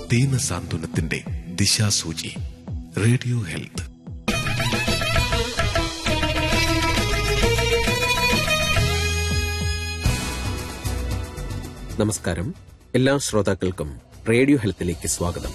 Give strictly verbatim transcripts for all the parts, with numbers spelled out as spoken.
ദീനസാന്ത്വനത്തിന്റെ ദിശാസൂചി. Radio health. നമസ്കാരം. എല്ലാ ശ്രോതാക്കൾക്കും റേഡിയോ ഹെൽത്തിലേക്ക് സ്വാഗതം.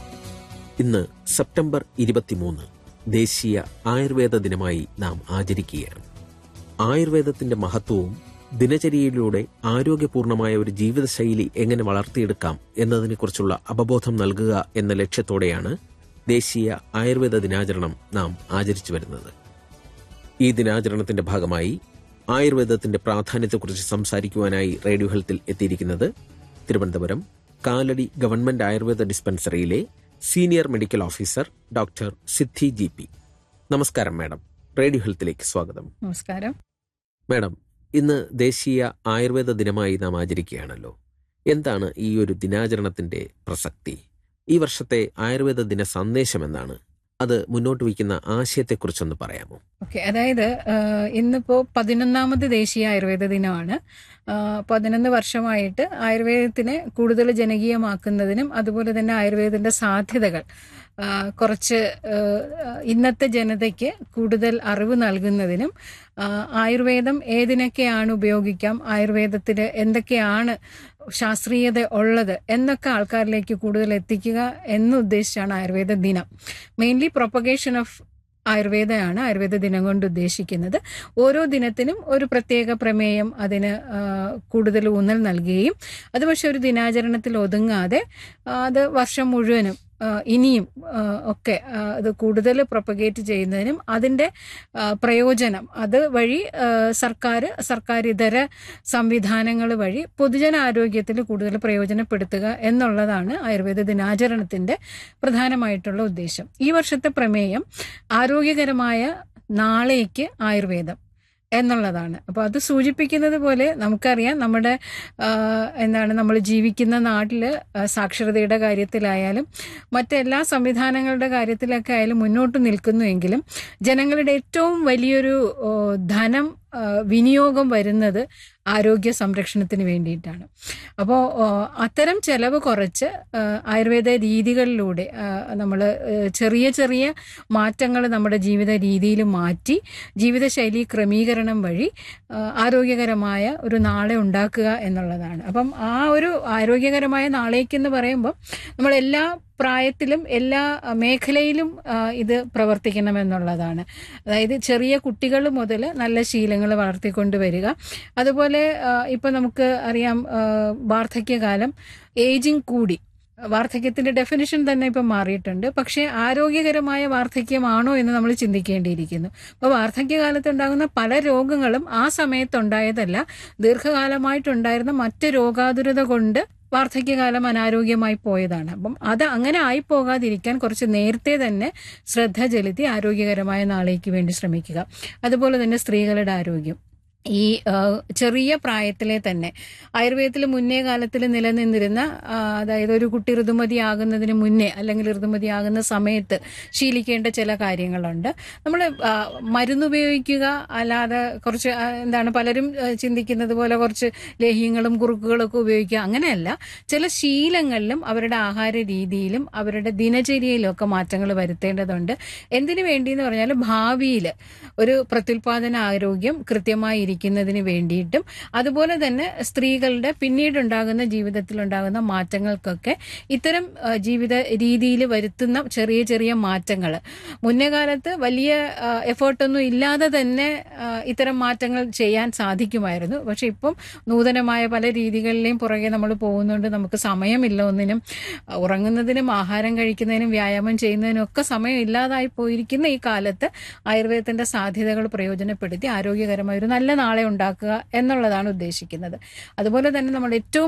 ഇന്ന് സെപ്റ്റംബർ ഇരുപത്തിമൂന്ന് ദേശീയ ആയുർവേദ ദിനമായി നാം ആചരിക്കുകയാണ്. ആയുർവേദത്തിന്റെ മഹത്വവും ദിനചര്യയിലൂടെ ആരോഗ്യപൂർണമായ ഒരു ജീവിതശൈലി എങ്ങനെ വളർത്തിയെടുക്കാം എന്നതിനെക്കുറിച്ചുള്ള അവബോധം നൽകുക എന്ന ലക്ഷ്യത്തോടെയാണ് ദേശീയ ആയുർവേദ ദിനാചരണം നാം ആചരിച്ചു വരുന്നത്. ഈ ദിനാചരണത്തിന്റെ ഭാഗമായി ആയുർവേദത്തിന്റെ പ്രാധാന്യത്തെക്കുറിച്ച് സംസാരിക്കുവാനായി റേഡിയോ ഹെൽത്തിൽ എത്തിയിരിക്കുന്നത് Thiruvananthapuram Kalady government Ayurveda ഡിസ്പെൻസറിയിലെ senior medical officer doctor സിദ്ധി ജി പി. നമസ്കാരം മാഡം, റേഡിയോ ഹെൽത്തിലേക്ക് സ്വാഗതം. നമസ്കാരം മാഡം, ഇന്ന് ദേശീയ ആയുർവേദ ദിനമായി നാം ആചരിക്കുകയാണല്ലോ. എന്താണ് ഈ ഒരു ദിനാചരണത്തിന്റെ പ്രസക്തി? ഈ വർഷത്തെ ആയുർവേദ ദിന സന്ദേശം എന്താണ്? അത് മുന്നോട്ട് വയ്ക്കുന്ന ആശയത്തെക്കുറിച്ചൊന്ന് പറയാമോ? ഓക്കെ, അതായത് ഇന്നിപ്പോ പതിനൊന്നാമത് ദേശീയ ആയുർവേദ ദിനമാണ്. പതിനൊന്ന് വർഷമായിട്ട് ആയുർവേദത്തിനെ കൂടുതൽ ജനകീയമാക്കുന്നതിനും അതുപോലെ തന്നെ ആയുർവേദത്തിന്റെ സാധ്യതകൾ കുറച്ച് ഇന്നത്തെ ജനതയ്ക്ക് കൂടുതൽ അറിവ് നൽകുന്നതിനും ആയുർവേദം ഏതിനൊക്കെയാണ് ഉപയോഗിക്കാം, ആയുർവേദത്തിൽ എന്തൊക്കെയാണ് ശാസ്ത്രീയത ഉള്ളത് എന്നൊക്കെ ആൾക്കാരിലേക്ക് കൂടുതൽ എത്തിക്കുക എന്നുദ്ദേശിച്ചാണ് ആയുർവേദ ദിനം. മെയിൻലി പ്രൊപ്പഗേഷൻ ഓഫ് ആയുർവേദമാണ് ആയുർവേദ ദിനം കൊണ്ട് ഉദ്ദേശിക്കുന്നത്. ഓരോ ദിനത്തിനും ഒരു പ്രത്യേക പ്രമേയം അതിന് കൂടുതൽ ഊന്നൽ നൽകുകയും അത് പക്ഷെ ഒരു ദിനാചരണത്തിൽ ഒതുങ്ങാതെ അത് വർഷം മുഴുവനും ഇനിയും ഒക്കെ അത് കൂടുതൽ പ്രൊപ്പഗേറ്റ് ചെയ്യുന്നതിനും അതിൻ്റെ പ്രയോജനം അത് വഴി സർക്കാർ സർക്കാർ ഇതര സംവിധാനങ്ങൾ വഴി പൊതുജനാരോഗ്യത്തിൽ കൂടുതൽ പ്രയോജനപ്പെടുത്തുക എന്നുള്ളതാണ് ആയുർവേദ ദിനാചരണത്തിൻ്റെ പ്രധാനമായിട്ടുള്ള ഉദ്ദേശം. ഈ വർഷത്തെ പ്രമേയം ആരോഗ്യകരമായ നാളേക്ക് ആയുർവേദം എന്നുള്ളതാണ്. അപ്പോൾ അത് സൂചിപ്പിക്കുന്നത് പോലെ നമുക്കറിയാം, നമ്മുടെ എന്താണ് നമ്മൾ ജീവിക്കുന്ന നാട്ടിൽ സാക്ഷരതയുടെ കാര്യത്തിലായാലും മറ്റെല്ലാ സംവിധാനങ്ങളുടെ കാര്യത്തിലൊക്കെ ആയാലും മുന്നോട്ട് നിൽക്കുന്നുവെങ്കിലും ജനങ്ങളുടെ ഏറ്റവും വലിയൊരു ധനം വിനിയോഗം വരുന്നത് ആരോഗ്യ സംരക്ഷണത്തിന് വേണ്ടിയിട്ടാണ്. അപ്പോൾ അത്തരം ചെലവ് കുറച്ച് ആയുർവേദ രീതികളിലൂടെ നമ്മൾ ചെറിയ ചെറിയ മാറ്റങ്ങൾ നമ്മുടെ ജീവിത രീതിയിൽ മാറ്റി ജീവിതശൈലി ക്രമീകരണം വഴി ആരോഗ്യകരമായ ഒരു നാളെ ഉണ്ടാക്കുക എന്നുള്ളതാണ്. അപ്പം ആ ഒരു ആരോഗ്യകരമായ നാളേക്കെന്ന് പറയുമ്പോൾ നമ്മളെല്ലാ പ്രായത്തിലും എല്ലാ മേഖലയിലും ഇത് പ്രവർത്തിക്കണമെന്നുള്ളതാണ്. അതായത് ചെറിയ കുട്ടികൾ മുതൽ നല്ല ശീലങ്ങൾ വളർത്തിക്കൊണ്ടുവരിക. അതുപോലെ ഇപ്പം നമുക്ക് അറിയാം, വാർദ്ധക്യകാലം, ഏജിങ് കൂടി, വാർദ്ധക്യത്തിന്റെ ഡെഫിനിഷൻ തന്നെ ഇപ്പം മാറിയിട്ടുണ്ട്. പക്ഷേ ആരോഗ്യകരമായ വാർദ്ധക്യമാണോ എന്ന് നമ്മൾ ചിന്തിക്കേണ്ടിയിരിക്കുന്നു. അപ്പോൾ വാർദ്ധക്യകാലത്തുണ്ടാകുന്ന പല രോഗങ്ങളും ആ സമയത്തുണ്ടായതല്ല, ദീർഘകാലമായിട്ടുണ്ടായിരുന്ന മറ്റ് രോഗാതുരത കൊണ്ട് വാർദ്ധക്യകാലം അനാരോഗ്യമായി പോയതാണ്. അപ്പം അത് അങ്ങനെ ആയിപ്പോകാതിരിക്കാൻ കുറച്ച് നേരത്തെ തന്നെ ശ്രദ്ധ ചെലുത്തി ആരോഗ്യകരമായ നാളേക്ക് വേണ്ടി ശ്രമിക്കുക. അതുപോലെ തന്നെ സ്ത്രീകളുടെ ആരോഗ്യം ഈ ചെറിയ പ്രായത്തിലെ തന്നെ ആയുർവേദത്തിൽ മുന്നേ കാലത്തിൽ നിലനിന്നിരുന്ന, അതായത് ഒരു കുട്ടി ഋതുമതിയാകുന്നതിന് മുന്നേ അല്ലെങ്കിൽ ഋതുമതിയാകുന്ന സമയത്ത് ശീലിക്കേണ്ട ചില കാര്യങ്ങളുണ്ട്. നമ്മൾ മരുന്നുപയോഗിക്കുക അല്ലാതെ കുറച്ച് എന്താണ് പലരും ചിന്തിക്കുന്നത് പോലെ കുറച്ച് ലേഹ്യങ്ങളും കുറുക്കുകളൊക്കെ ഉപയോഗിക്കുക, അങ്ങനെയല്ല. ചില ശീലങ്ങളിലും അവരുടെ ആഹാര രീതിയിലും അവരുടെ ദിനചര്യയിലും ഒക്കെ മാറ്റങ്ങൾ വരുത്തേണ്ടതുണ്ട്. എന്തിനു വേണ്ടിയെന്ന് പറഞ്ഞാൽ ഭാവിയിൽ ഒരു പ്രത്യുൽപാദന ആരോഗ്യം കൃത്യമായി ഇരിക്കുന്നതിന് വേണ്ടിയിട്ടും അതുപോലെ തന്നെ സ്ത്രീകളുടെ പിന്നീടുണ്ടാകുന്ന ജീവിതത്തിലുണ്ടാകുന്ന മാറ്റങ്ങൾക്കൊക്കെ ഇത്തരം ജീവിത രീതിയിൽ വരുത്തുന്ന ചെറിയ ചെറിയ മാറ്റങ്ങൾ മുന്നേ കാലത്ത് വലിയ എഫേർട്ടൊന്നും ഇല്ലാതെ തന്നെ ഇത്തരം മാറ്റങ്ങൾ ചെയ്യാൻ സാധിക്കുമായിരുന്നു. പക്ഷെ ഇപ്പം നൂതനമായ പല രീതികളിലെയും പുറകെ നമ്മൾ പോകുന്നുണ്ട്. നമുക്ക് സമയമില്ല ഒന്നിനും, ഉറങ്ങുന്നതിനും ആഹാരം കഴിക്കുന്നതിനും വ്യായാമം ചെയ്യുന്നതിനും ഒക്കെ സമയം ഇല്ലാതായി പോയിരിക്കുന്ന ഈ കാലത്ത് ആയുർവേദത്തിന്റെ സാധ്യതകൾ പ്രയോജനപ്പെടുത്തി ആരോഗ്യകരമായ ഒരു നല്ല നാളെ ഉണ്ടാക്കുക എന്നുള്ളതാണ് ഉദ്ദേശിക്കുന്നത്. അതുപോലെ തന്നെ നമ്മൾ ഏറ്റവും